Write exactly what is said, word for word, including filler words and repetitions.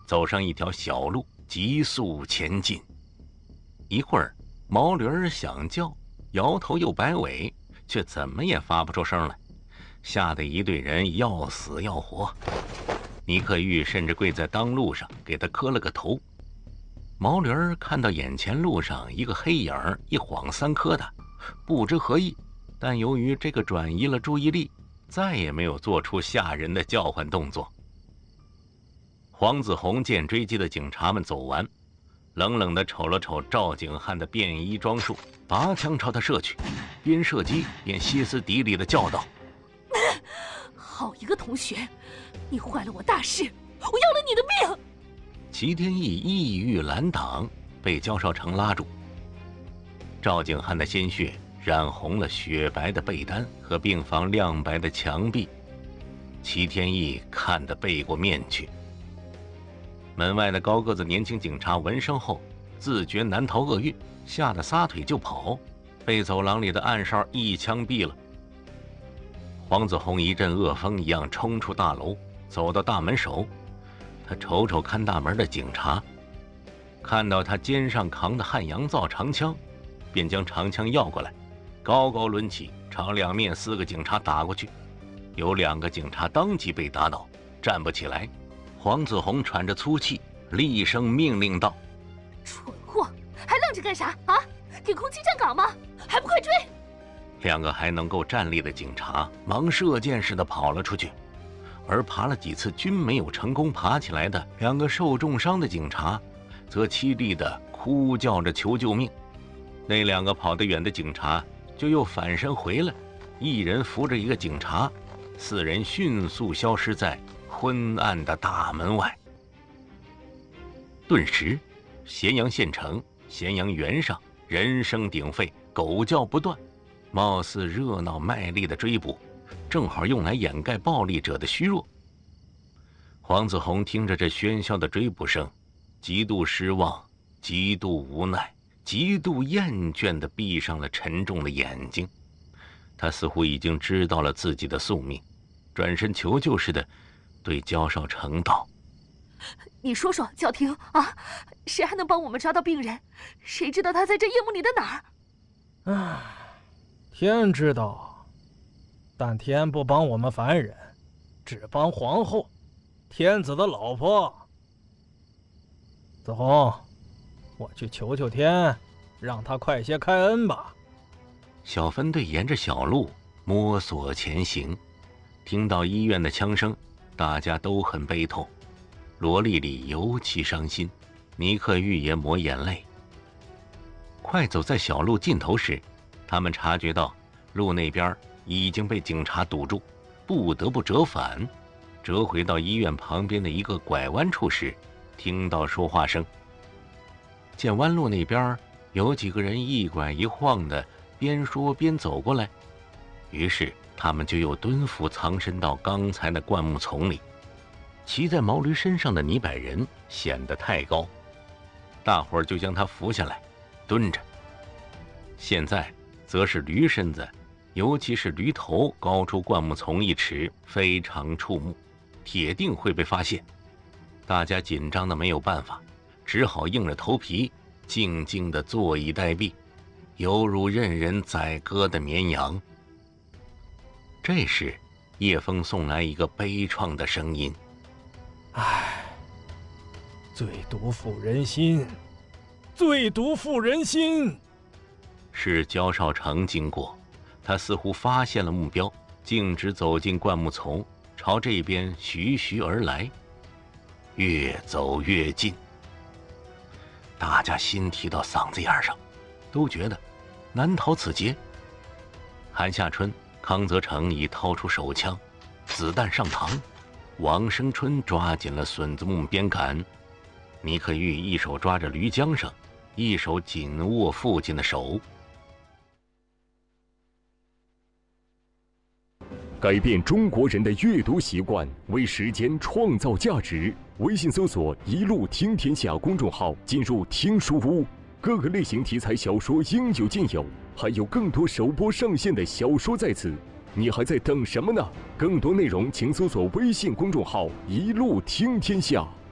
走上一条小路，急速前进。一会儿，毛驴儿想叫，摇头又摆尾，却怎么也发不出声来，吓得一队人要死要活。尼克玉甚至跪在当路上给他磕了个头。毛驴儿看到眼前路上一个黑影儿一晃三磕的，不知何意，但由于这个转移了注意力，再也没有做出吓人的叫唤动作。黄子红见追击的警察们走完，冷冷地瞅了瞅赵景汉的便衣装束，拔枪朝他射去，边射击边歇斯底里地叫道： 好一个同学，你坏了我大事，我要了你的命！ 齐天义意欲拦挡，被焦少成拉住。赵景汉的鲜血染红了雪白的被单和病房亮白的墙壁，齐天义看得背过面去。门外的高个子年轻警察闻声后，自觉难逃厄运，吓得撒腿就跑，被走廊里的暗哨一枪毙了。黄子红一阵恶风一样冲出大楼，走到大门首，他瞅瞅看大门的警察，看到他肩上扛的汉阳造长枪，便将长枪要过来，高高抡起，朝两面四个警察打过去。有两个警察当即被打倒，站不起来。黄子红喘着粗气，厉声命令道： 蠢货，还愣着干啥啊？给空气站岗吗？还不快追！ 两个还能够站立的警察忙射箭似的跑了出去，而爬了几次均没有成功爬起来的两个受重伤的警察则凄厉地哭叫着求救命。那两个跑得远的警察就又返身回来，一人扶着一个警察，四人迅速消失在昏暗的大门外。顿时，咸阳县城咸阳原上人声鼎沸，狗叫不断，貌似热闹卖力的追捕，正好用来掩盖暴力者的虚弱。黄子红听着这喧嚣的追捕声，极度失望，极度无奈，极度厌倦地闭上了沉重的眼睛。他似乎已经知道了自己的宿命，转身求救似的对焦少成道： 你说说，焦婷啊，谁还能帮我们抓到病人？谁知道他在这夜幕里的哪儿？ 唉，天知道，但天不帮我们凡人，只帮皇后，天子的老婆。子红，我去求求天，让他快些开恩吧。 小分队沿着小路摸索前行，听到医院的枪声，大家都很悲痛。罗丽丽尤其伤心，尼克玉也抹眼泪。快走在小路尽头时，他们察觉到路那边已经被警察堵住，不得不折返。折回到医院旁边的一个拐弯处时，听到说话声。见弯路那边有几个人一拐一晃的，边说边走过来，于是他们就又蹲伏藏身到刚才的灌木丛里。骑在毛驴身上的泥百人显得太高，大伙儿就将他扶下来，蹲着。现在则是驴身子，尤其是驴头高出灌木丛一尺，非常触目，铁定会被发现。大家紧张的没有办法，只好硬着头皮静静地坐以待毙，犹如任人宰割的绵羊。这时叶枫送来一个悲怆的声音： 唉，最毒妇人心，最毒妇人心。 是焦少成经过，他似乎发现了目标，径直走进灌木丛，朝这边徐徐而来，越走越近。大家心提到嗓子眼上，都觉得难逃此劫。韩夏春、康泽成已掏出手枪，子弹上膛。王生春抓紧了笋子木鞭杆，尼克玉一手抓着驴缰绳，一手紧握父亲的手。 改变中国人的阅读习惯，为时间创造价值。微信搜索“一路听天下”公众号，进入听书屋，各个类型题材小说应有尽有，还有更多首播上线的小说在此。你还在等什么呢？更多内容请搜索微信公众号“一路听天下”。